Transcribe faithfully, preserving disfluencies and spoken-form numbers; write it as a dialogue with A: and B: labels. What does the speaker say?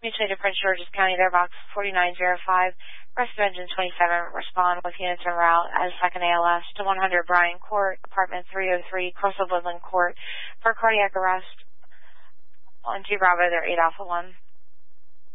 A: Mutually to Prince George's County, their box forty-nine oh five, Rescue Engine twenty-seven, respond with units en route as second A L S to one hundred Bryan Court, apartment three oh three, Crystal Woodland Court, for cardiac arrest on G Bravo, their eight Alpha one.